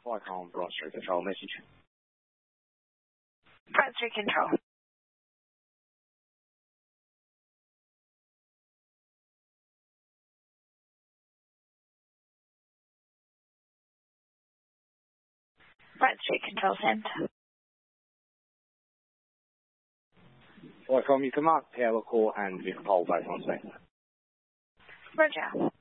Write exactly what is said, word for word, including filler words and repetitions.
Viacom Broad Street Control message. Broad Street Control. Broad Street Control Center. Viacom, you can mark Taylor Court and Vic Pole both on scene. Roger.